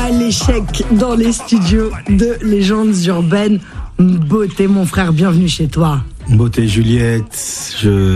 à l'échec dans les studios de Légendes Urbaines. Beauté, mon frère, bienvenue chez toi. Beauté Juliette,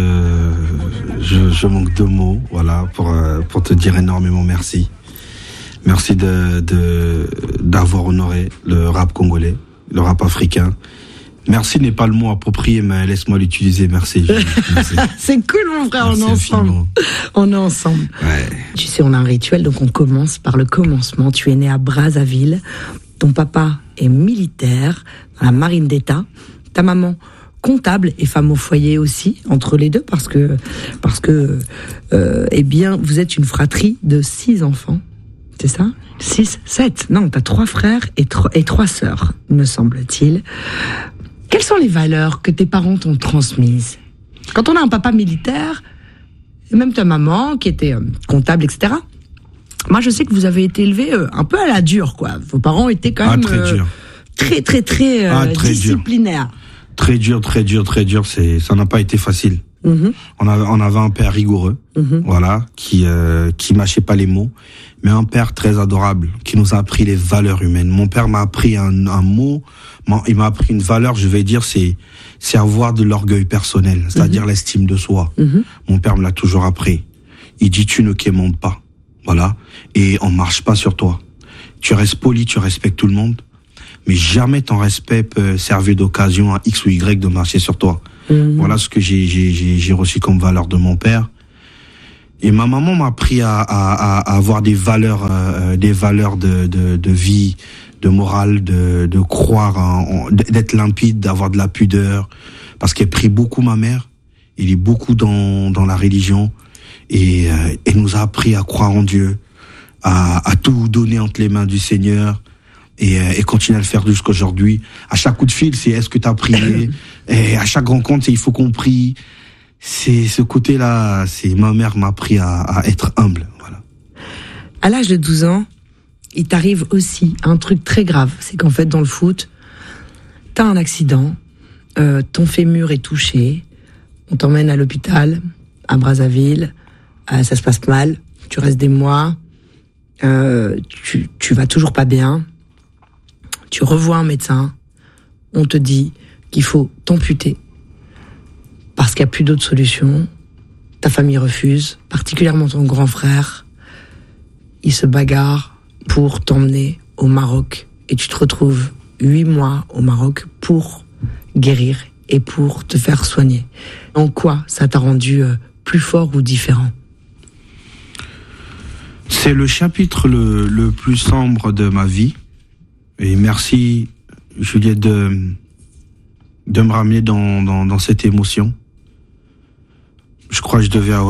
je manque de mots, voilà, pour te dire énormément merci. Merci d'avoir honoré le rap congolais, le rap africain. Merci n'est pas le mot approprié, mais laisse-moi l'utiliser. Merci. Merci. C'est cool, mon frère, merci, on est ensemble. Infiniment. On est ensemble. Ouais. Tu sais, on a un rituel, donc on commence par le commencement. Tu es né à Brazzaville. Ton papa est militaire dans la marine d'État. Ta maman, comptable et femme au foyer aussi, entre les deux, parce que eh bien, vous êtes une fratrie de 6 enfants. C'est ça ? 6, 7. Non, t'as 3 frères et 3 sœurs, me semble-t-il. Quelles sont les valeurs que tes parents t'ont transmises ? Quand on a un papa militaire, et même ta maman qui était comptable, etc. Moi, je sais que vous avez été élevés un peu à la dure, quoi. Vos parents étaient quand même très dur. Très disciplinaires. Très dur. Ça n'a pas été facile. Mm-hmm. On avait un père rigoureux, voilà, qui mâchait pas les mots, mais un père très adorable, qui nous a appris les valeurs humaines. Mon père m'a appris un mot, il m'a appris une valeur, je vais dire, c'est avoir de l'orgueil personnel, c'est-à-dire l'estime de soi. Mon père me l'a toujours appris. Il dit, tu ne quémandes pas, voilà, et on marche pas sur toi. Tu restes poli, tu respectes tout le monde, mais jamais ton respect peut servir d'occasion à X ou Y de marcher sur toi. Voilà ce que j'ai reçu comme valeur de mon père. Et ma maman m'a appris à avoir des valeurs de vie, de morale, de croire, d'être limpide, d'avoir de la pudeur. Parce qu'elle prie beaucoup, ma mère. Elle est beaucoup dans la religion. Et elle nous a appris à croire en Dieu, à tout donner entre les mains du Seigneur. Et continuer à le faire jusqu'aujourd'hui. À chaque coup de fil, c'est est-ce que t'as prié? Et à chaque rencontre, c'est il faut qu'on prie. C'est ce côté-là, c'est ma mère m'a appris à être humble, voilà. À l'âge de 12 ans, il t'arrive aussi un truc très grave. C'est qu'en fait, dans le foot, t'as un accident, ton fémur est touché, on t'emmène à l'hôpital, à Brazzaville, ça se passe mal, tu restes des mois, tu vas toujours pas bien. Tu revois un médecin, on te dit qu'il faut t'amputer parce qu'il n'y a plus d'autre solution. Ta famille refuse, particulièrement ton grand frère. Il se bagarre pour t'emmener au Maroc et tu te retrouves 8 mois au Maroc pour guérir et pour te faire soigner. En quoi ça t'a rendu plus fort ou différent ? C'est le chapitre le plus sombre de ma vie. Et merci, Juliette, de me ramener dans cette émotion. Je crois que je devais,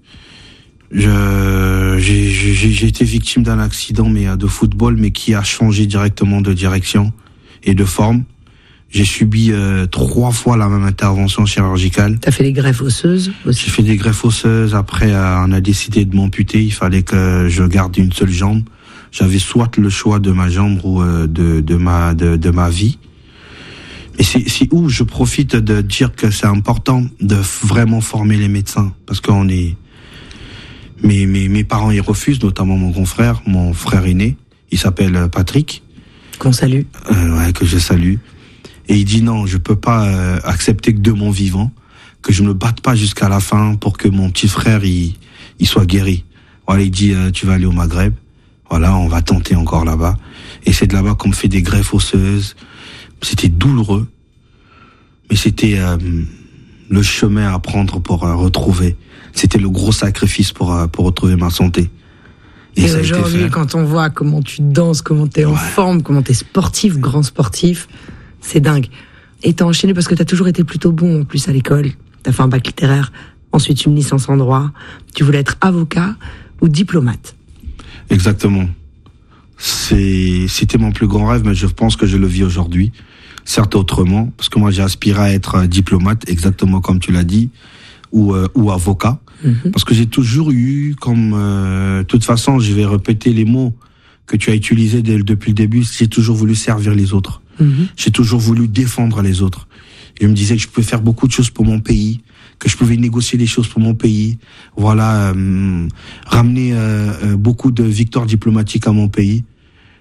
j'ai été victime d'un accident, de football, mais qui a changé directement de direction et de forme. J'ai subi 3 fois la même intervention chirurgicale. T'as fait des greffes osseuses aussi? J'ai fait des greffes osseuses. Après, on a décidé de m'amputer. Il fallait que je garde une seule jambe. J'avais soit le choix de ma jambe ou de ma vie. Et c'est où je profite de dire que c'est important de vraiment former les médecins, parce qu'on est mes parents ils refusent, notamment mon grand frère, mon frère aîné, il s'appelle Patrick. Qu'on salue. Que je salue. Et il dit non, je peux pas accepter que de mon vivant, que je me batte pas jusqu'à la fin pour que mon petit frère il soit guéri. Voilà, il dit tu vas aller au Maghreb. Voilà, on va tenter encore là-bas. Et c'est de là-bas qu'on me fait des greffes osseuses. C'était douloureux. Mais c'était le chemin à prendre pour retrouver. C'était le gros sacrifice pour retrouver ma santé. Et aujourd'hui, quand on voit comment tu danses, comment t'es en forme, comment t'es sportif, grand sportif, c'est dingue. Et t'as enchaîné parce que t'as toujours été plutôt bon en plus à l'école. T'as fait un bac littéraire, ensuite une licence en droit. Tu voulais être avocat ou diplomate. Exactement. C'était mon plus grand rêve, mais je pense que je le vis aujourd'hui. Certes autrement, parce que moi j'ai aspiré à être diplomate, exactement comme tu l'as dit, ou avocat. Parce que j'ai toujours eu de toute façon, je vais répéter les mots que tu as utilisés depuis le début, j'ai toujours voulu servir les autres. J'ai toujours voulu défendre les autres. Je me disais que je pouvais faire beaucoup de choses pour mon pays, que je pouvais négocier des choses pour mon pays, voilà, ramener beaucoup de victoires diplomatiques à mon pays.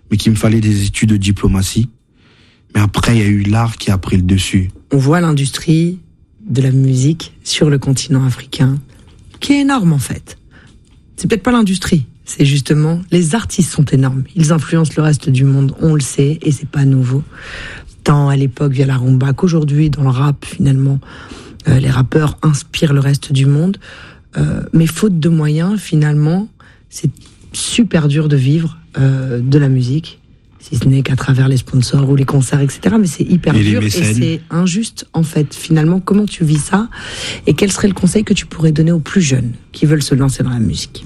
mais qu'il me fallait des études de diplomatie. Mais après, il y a eu l'art qui a pris le dessus. On voit l'industrie de la musique sur le continent africain, qui est énorme en fait. C'est peut-être pas l'industrie, c'est justement les artistes sont énormes. Ils influencent le reste du monde, on le sait, et c'est pas nouveau. Tant à l'époque via la rumba qu'aujourd'hui dans le rap, finalement, les rappeurs inspirent le reste du monde. Mais faute de moyens, finalement, c'est super dur de vivre de la musique, si ce n'est qu'à travers les sponsors ou les concerts, etc. Mais c'est hyper dur et c'est injuste, en fait. Finalement, comment tu vis ça? Et quel serait le conseil que tu pourrais donner aux plus jeunes qui veulent se lancer dans la musique?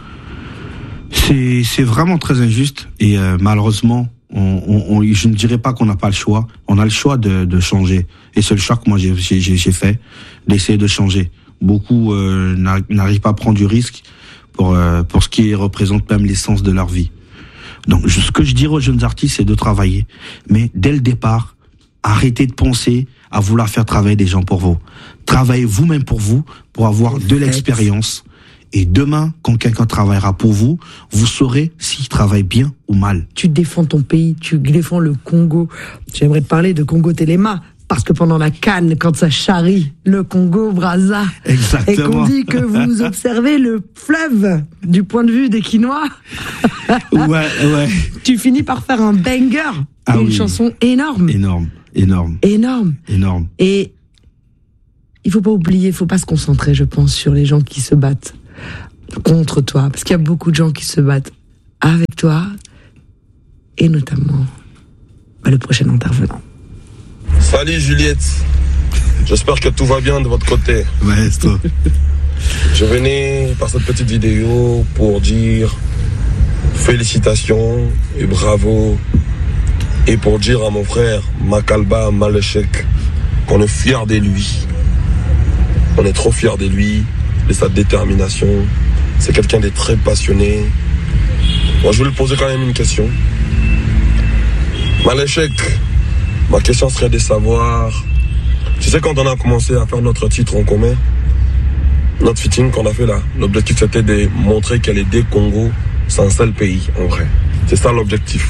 C'est vraiment très injuste et malheureusement, je ne dirais pas qu'on n'a pas le choix. On a le choix de changer. Et c'est le choix que moi j'ai fait, d'essayer de changer. Beaucoup n'arrivent pas à prendre du risque pour ce qui représente même l'essence de leur vie. Donc ce que je dirais aux jeunes artistes, c'est de travailler. Mais dès le départ, arrêtez de penser à vouloir faire travailler des gens pour vous. Travaillez vous-même pour vous, pour avoir de l'expérience. Et demain, quand quelqu'un travaillera pour vous, vous saurez s'il travaille bien ou mal. Tu défends ton pays, tu défends le Congo. J'aimerais te parler de Congo Téléma. Parce que pendant la CAN, quand ça charrie le Congo, Brazza, et qu'on dit que vous observez le fleuve du point de vue des Quinois, ouais. Tu finis par faire un banger, une chanson énorme. Énorme. Et il faut pas oublier, il faut pas se concentrer, je pense, sur les gens qui se battent contre toi, parce qu'il y a beaucoup de gens qui se battent avec toi, et notamment le prochain intervenant. Salut Juliette, j'espère que tout va bien de votre côté. Ouais, c'est toi. Je venais par cette petite vidéo pour dire félicitations et bravo. Et pour dire à mon frère Makalba Malechek qu'on est fiers de lui. On est trop fiers de lui, de sa détermination. C'est quelqu'un de très passionné. Moi, je voulais lui poser quand même une question. Malechek, ma question serait de savoir, tu sais, quand on a commencé à faire notre titre en commun, notre featuring qu'on a fait là, l'objectif c'était de montrer que les deux Congos, c'est un seul pays en vrai. C'est ça l'objectif.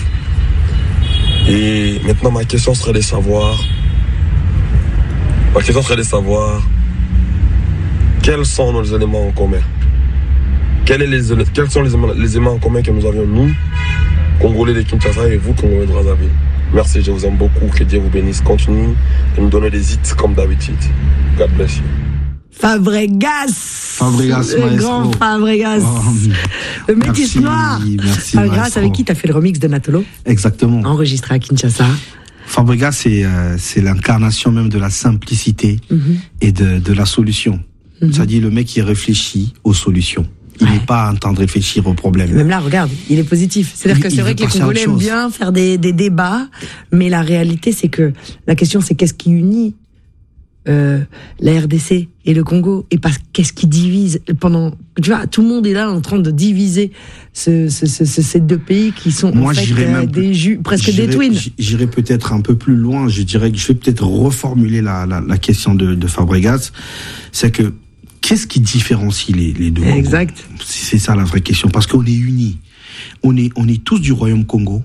Et maintenant ma question serait de savoir quels sont nos éléments en commun. Quels sont les éléments en commun que nous avions, nous, Congolais de Kinshasa, et vous, Congolais de Brazzaville. Merci, je vous aime beaucoup. Que Dieu vous bénisse. Continue de nous donner des hits comme d'habitude. God bless you. Fabregas, le grand Fabregas. Le métis noir. Merci, Fabregas, maestro. avec qui tu as fait le remix de Natolo. Exactement. Enregistré à Kinshasa. Fabregas, c'est l'incarnation même de la simplicité et de la solution. C'est-à-dire le mec qui réfléchit aux solutions. Il n'est pas en train de réfléchir aux problèmes. Même là, regarde, il est positif. C'est-à-dire que c'est vrai que les Congolais aiment bien faire des débats, mais la réalité, c'est que la question, c'est qu'est-ce qui unit la RDC et le Congo, et pas qu'est-ce qui divise. Tu vois, tout le monde est là en train de diviser ces deux pays qui sont en fait presque des twins. J'irais peut-être un peu plus loin. Je dirais que je vais peut-être reformuler la question de Fabregas. C'est que qu'est-ce qui différencie les deux? Exact. C'est ça la vraie question, parce qu'on est unis. On est tous du Royaume Congo.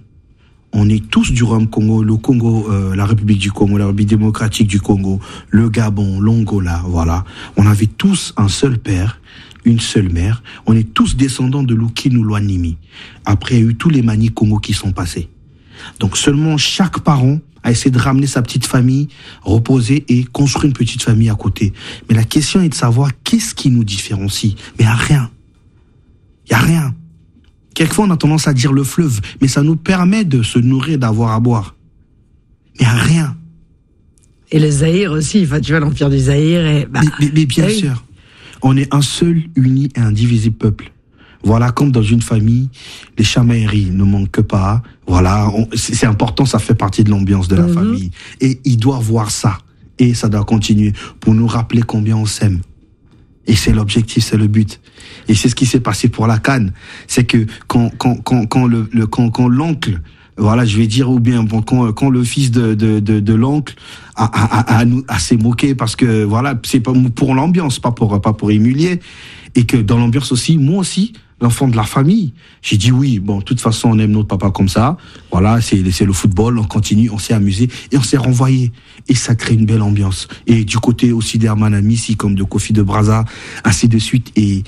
Le Congo, la République du Congo, la République démocratique du Congo, le Gabon, l'Angola, voilà. On avait tous un seul père, une seule mère. On est tous descendants de Lukinu Lwanimi. Après, il y a eu tous les Mani Congo qui sont passés. Donc seulement chaque parent a essayé de ramener sa petite famille, reposer et construire une petite famille à côté. Mais la question est de savoir qu'est-ce qui nous différencie. Mais il n'y a rien. Il n'y a rien. Quelquefois, on a tendance à dire le fleuve, mais ça nous permet de se nourrir, d'avoir à boire. Mais il n'y a rien. Et le Zaïre aussi, enfin, tu vois, l'empire du Zaïre. Mais bien sûr, on est un seul, uni et indivisible peuple. Voilà, comme dans une famille, les chamailleries ne manquent pas. Voilà, c'est important, ça fait partie de l'ambiance de la famille. Et il doit voir ça. Et ça doit continuer pour nous rappeler combien on s'aime. Et c'est l'objectif, c'est le but. Et c'est ce qui s'est passé pour la CAN. C'est que quand l'oncle, voilà, je vais dire, ou bien quand le fils de l'oncle a s'est moqué parce que voilà, c'est pas pour l'ambiance, pas pour humilier, et que dans l'ambiance aussi, moi aussi, l'enfant de la famille. J'ai dit oui, bon, de toute façon, on aime notre papa comme ça. Voilà, c'est le football, on continue, on s'est amusé et on s'est renvoyé. Et ça crée une belle ambiance. Et du côté aussi d'Herman Amissi, comme de Kofi de Brazza, ainsi de suite. Et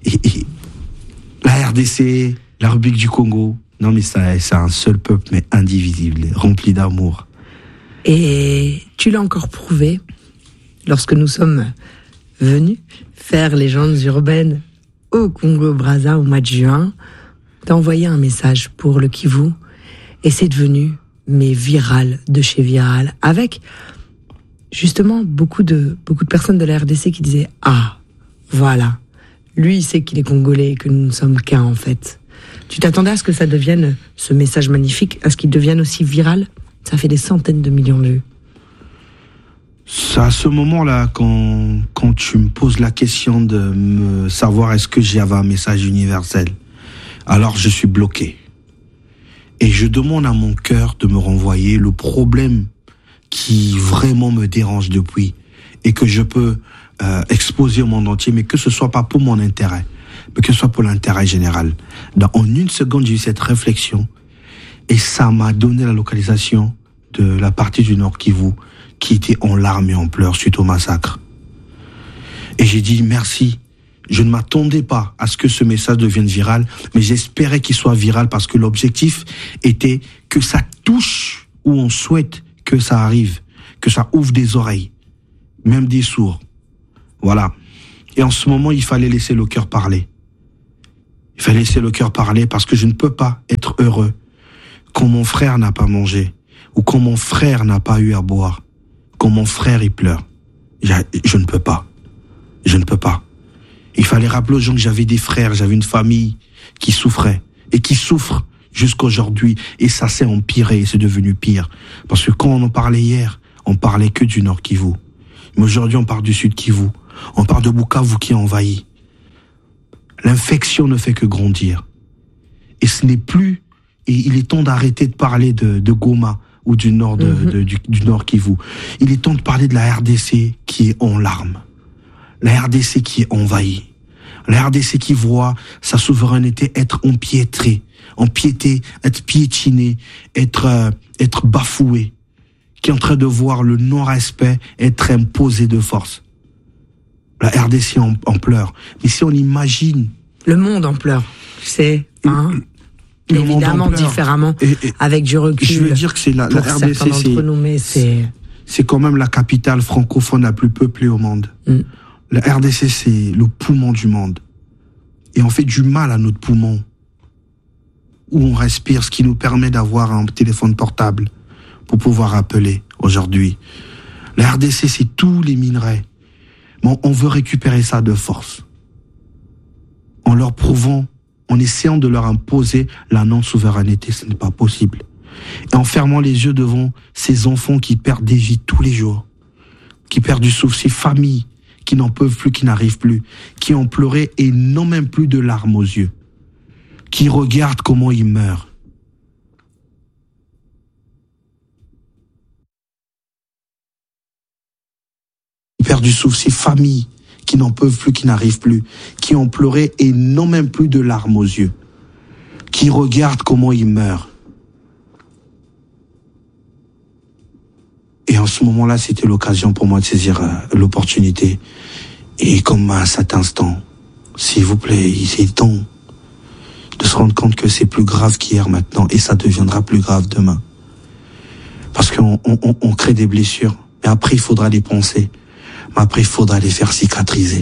la RDC, la République du Congo, non mais c'est un seul peuple, mais indivisible, rempli d'amour. Et tu l'as encore prouvé lorsque nous sommes venus faire Légendes urbaines au Congo-Brazza au mois de juin. T'as envoyé un message pour le Kivu et c'est devenu viral de chez viral, avec justement beaucoup de personnes de la RDC qui disaient « Ah, voilà, lui il sait qu'il est congolais et que nous ne sommes qu'un en fait ». Tu t'attendais à ce que ça devienne, ce message magnifique, à ce qu'il devienne aussi viral? Ça fait des centaines de millions de vues. C'est à ce moment-là, quand tu me poses la question de me savoir est-ce que j'avais un message universel, alors je suis bloqué. Et je demande à mon cœur de me renvoyer le problème qui vraiment me dérange depuis et que je peux exposer au monde entier, mais que ce soit pas pour mon intérêt, mais que ce soit pour l'intérêt général. En une seconde, j'ai eu cette réflexion et ça m'a donné la localisation de la partie du Nord Kivu qui était en larmes et en pleurs suite au massacre. Et j'ai dit merci. Je ne m'attendais pas à ce que ce message devienne viral, mais j'espérais qu'il soit viral parce que l'objectif était que ça touche où on souhaite que ça arrive, que ça ouvre des oreilles, même des sourds. Voilà. Et en ce moment, il fallait laisser le cœur parler. Il fallait laisser le cœur parler parce que je ne peux pas être heureux quand mon frère n'a pas mangé ou quand mon frère n'a pas eu à boire, quand mon frère il pleure. Je ne peux pas. Je ne peux pas. Il fallait rappeler aux gens que j'avais des frères, j'avais une famille qui souffrait et qui souffre jusqu'à aujourd'hui. Et ça s'est empiré, c'est devenu pire. Parce que quand on en parlait hier, on parlait que du Nord Kivu. Mais aujourd'hui, on parle du Sud Kivu. On parle de Bukavu qui est envahi. L'infection ne fait que grandir. Et ce n'est plus... Et il est temps d'arrêter de parler de Goma ou du Nord, du Nord Kivu. Il est temps de parler de la RDC qui est en larmes. La RDC qui est envahie. La RDC qui voit sa souveraineté être empiétrée, être piétinée, être bafouée, qui est en train de voir le non-respect être imposé de force. La RDC en pleure. Mais si on imagine... Le monde en pleure, c'est... évidemment différemment, et avec du recul. Je veux dire que c'est la RDC, c'est quand même la capitale francophone la plus peuplée au monde. La RDC, c'est le poumon du monde. Et on fait du mal à notre poumon, où on respire, ce qui nous permet d'avoir un téléphone portable pour pouvoir appeler aujourd'hui. La RDC, c'est tous les minerais. Mais on veut récupérer ça de force. En leur prouvant, en essayant de leur imposer la non-souveraineté, ce n'est pas possible. Et en fermant les yeux devant ces enfants qui perdent des vies tous les jours, qui perdent du souffle, ces familles qui n'en peuvent plus, qui n'arrivent plus, qui ont pleuré et n'ont même plus de larmes aux yeux, qui regardent comment ils meurent. Ils perdent du souffle, ces familles qui n'en peuvent plus, qui n'arrivent plus, qui ont pleuré et n'ont même plus de larmes aux yeux, qui regardent comment ils meurent. Et en ce moment-là, c'était l'occasion pour moi de saisir l'opportunité. Et comme à cet instant, s'il vous plaît, il est temps de se rendre compte que c'est plus grave qu'hier maintenant, et ça deviendra plus grave demain. Parce qu'on crée des blessures, mais après il faudra les poncer. Mais après, il faudra les faire cicatriser.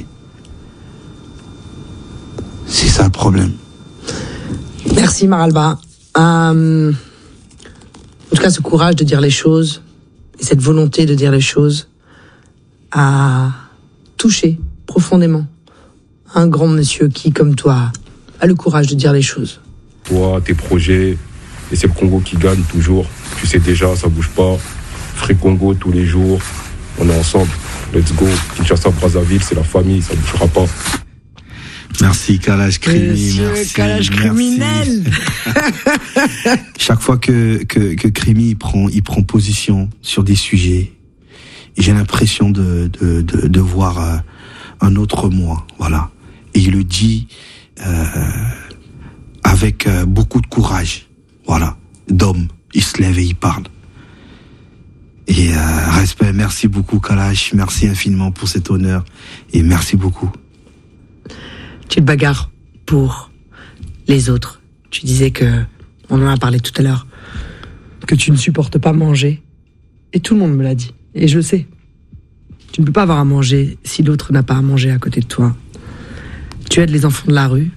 C'est ça le problème. Merci Maralba. En tout cas, ce courage de dire les choses, et cette volonté de dire les choses, a touché profondément un grand monsieur qui, comme toi, a le courage de dire les choses. Toi, tes projets, et c'est le Congo qui gagne toujours. Tu sais déjà, ça bouge pas. Free Congo tous les jours, on est ensemble. Let's go. Kinshasa, Brazzaville, c'est la famille, ça ne bougera pas. Merci Kalash Krimi. Monsieur Kalash criminel. Chaque fois que Krimi il prend position sur des sujets, j'ai l'impression de voir un autre moi, voilà. Et il le dit avec beaucoup de courage. Voilà, d'homme, il se lève et il parle. Et respect, merci beaucoup Kalash, merci infiniment pour cet honneur et merci beaucoup. Tu te bagarres pour les autres. Tu disais que, on en a parlé tout à l'heure, que tu ne supportes pas manger. Et tout le monde me l'a dit. Et je le sais. Tu ne peux pas avoir à manger si l'autre n'a pas à manger à côté de toi. Tu aides les enfants de la rue.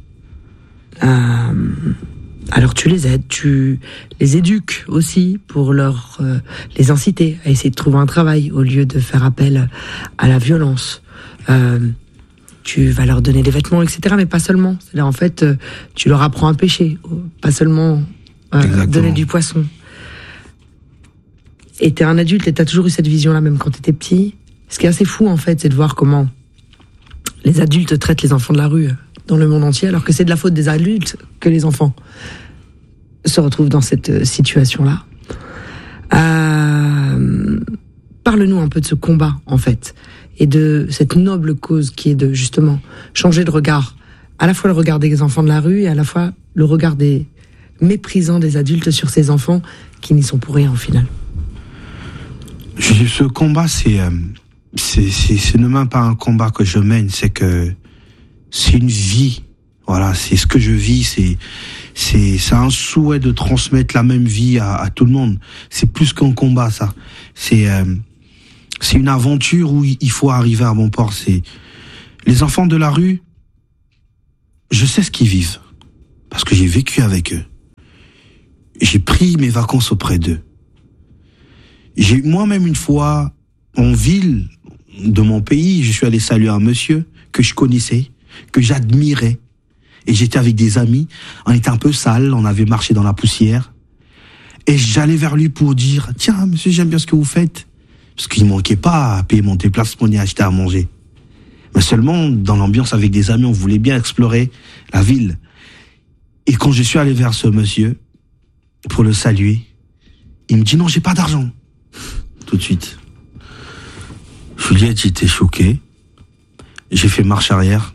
Alors tu les aides, tu les éduques aussi pour les inciter à essayer de trouver un travail au lieu de faire appel à la violence. Tu vas leur donner des vêtements, etc. Mais pas seulement. C'est-à-dire, en fait, tu leur apprends à pêcher, pas seulement donner du poisson. Et t'es un adulte et t'as toujours eu cette vision-là, même quand t'étais petit. Ce qui est assez fou, en fait, c'est de voir comment les adultes traitent les enfants de la rue dans le monde entier, alors que c'est de la faute des adultes que les enfants se retrouvent dans cette situation-là. Parle-nous un peu de ce combat, en fait, et de cette noble cause qui est de, justement, changer de regard. À la fois le regard des enfants de la rue et à la fois le regard des méprisants des adultes sur ces enfants qui n'y sont pour rien, au final. Ce combat, c'est ne même pas un combat que je mène, c'est une vie. Voilà, c'est ce que je vis, c'est un souhait de transmettre la même vie à tout le monde. C'est plus qu'un combat, ça. C'est une aventure où il faut arriver à bon port. C'est les enfants de la rue, je sais ce qu'ils vivent parce que j'ai vécu avec eux. J'ai pris mes vacances auprès d'eux. J'ai moi-même une fois en ville de mon pays, je suis allé saluer un monsieur que je connaissais, que j'admirais. Et j'étais avec des amis, on était un peu sales, on avait marché dans la poussière. Et j'allais vers lui pour dire, tiens, monsieur, j'aime bien ce que vous faites. Parce qu'il ne manquait pas à payer mon déplacement ni à acheter à manger. Mais seulement, dans l'ambiance avec des amis, on voulait bien explorer la ville. Et quand je suis allé vers ce monsieur, pour le saluer, il me dit, non, j'ai pas d'argent. Tout de suite. Juliette, j'étais choqué. J'ai fait marche arrière.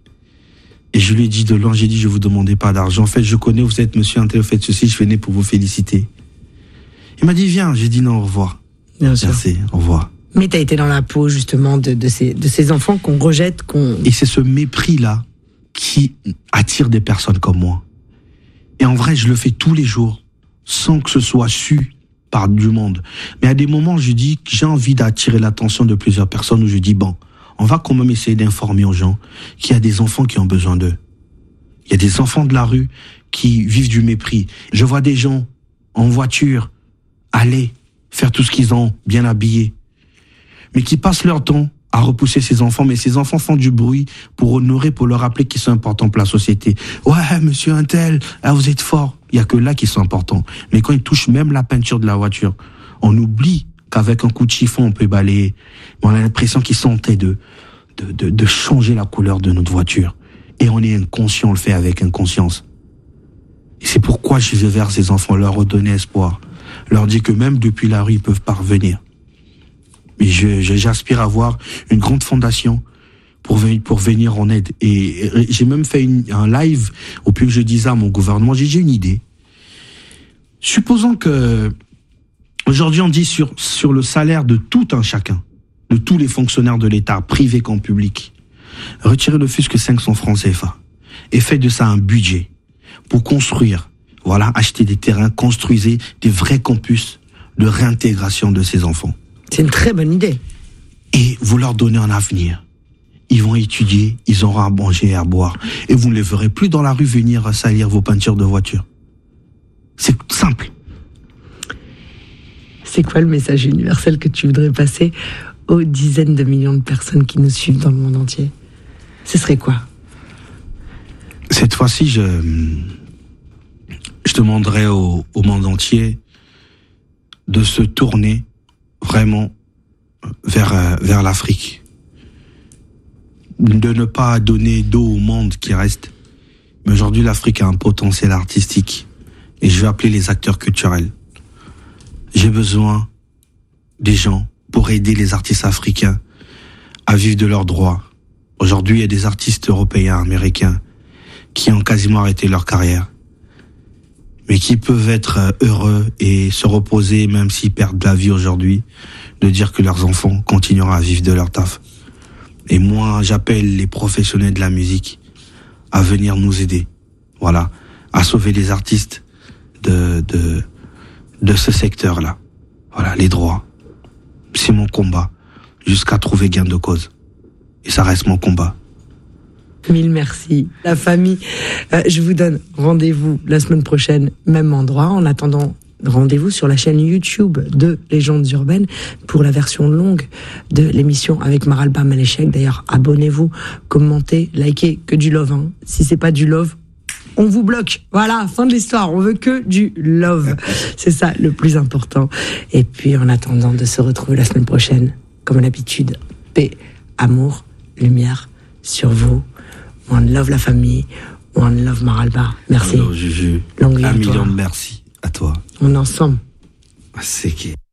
Et je lui ai dit de loin, j'ai dit, je vous demandais pas d'argent. En fait, je connais, vous êtes monsieur un tel, vous faites ceci, je venais pour vous féliciter. Il m'a dit, viens. J'ai dit non, au revoir. Bien sûr. Merci, au revoir. Mais t'as été dans la peau, justement, de ces enfants qu'on rejette, Et c'est ce mépris-là qui attire des personnes comme moi. Et en vrai, je le fais tous les jours, sans que ce soit su par du monde. Mais à des moments, je dis que j'ai envie d'attirer l'attention de plusieurs personnes où je dis, bon, on va quand même essayer d'informer aux gens qu'il y a des enfants qui ont besoin d'eux. Il y a des enfants de la rue qui vivent du mépris. Je vois des gens en voiture aller faire tout ce qu'ils ont, bien habillés, mais qui passent leur temps à repousser ces enfants. Mais ces enfants font du bruit pour honorer, pour leur rappeler qu'ils sont importants pour la société. Ouais, monsieur un tel, vous êtes fort. Il y a que là qu'ils sont importants. Mais quand ils touchent même la peinture de la voiture, on oublie qu'avec un coup de chiffon, on peut balayer. On a l'impression qu'ils sont en train de changer la couleur de notre voiture. Et on est inconscient, on le fait avec inconscience. Et c'est pourquoi je vais vers ces enfants, leur redonner espoir. Leur dire que même depuis la rue, ils peuvent parvenir. Et j'aspire à avoir une grande fondation pour venir en aide. Et j'ai même fait un live au plus que je disais à mon gouvernement, j'ai une idée. Supposons que aujourd'hui on dit sur le salaire de tout un chacun, de tous les fonctionnaires de l'État, privés comme publics, retirez le fût que 500 francs CFA et faites de ça un budget pour construire, voilà, acheter des terrains, construisez des vrais campus de réintégration de ces enfants. C'est une très bonne idée. Et vous leur donnez un avenir. Ils vont étudier, ils auront à manger et à boire. Et vous ne les verrez plus dans la rue venir salir vos peintures de voiture. C'est simple. C'est quoi le message universel que tu voudrais passer aux dizaines de millions de personnes qui nous suivent dans le monde entier? Ce serait quoi? Cette fois-ci, je demanderais au monde entier de se tourner vraiment vers l'Afrique. De ne pas donner d'eau au monde qui reste. Mais aujourd'hui, l'Afrique a un potentiel artistique. Et je vais appeler les acteurs culturels. J'ai besoin des gens pour aider les artistes africains à vivre de leurs droits. Aujourd'hui, il y a des artistes européens, américains, qui ont quasiment arrêté leur carrière, mais qui peuvent être heureux et se reposer, même s'ils perdent la vie aujourd'hui, de dire que leurs enfants continueront à vivre de leur taf. Et moi, j'appelle les professionnels de la musique à venir nous aider, voilà, à sauver les artistes de ce secteur-là. Voilà, les droits. C'est mon combat, jusqu'à trouver gain de cause. Et ça reste mon combat. Mille merci. La famille, je vous donne rendez-vous la semaine prochaine, même endroit. En attendant, rendez-vous sur la chaîne YouTube de Légendes Urbaines pour la version longue de l'émission avec Maralba Malechek. D'ailleurs, abonnez-vous, commentez, likez, que du love. Hein. Si c'est pas du love, on vous bloque. Voilà, fin de l'histoire. On veut que du love. C'est ça le plus important. Et puis, en attendant de se retrouver la semaine prochaine, comme à l'habitude, paix, amour, lumière sur vous. One love la famille. One love Maralba. Merci. Hello, Juju. Longue vie à toi. 1 million de merci à toi. On est ensemble. C'est qui?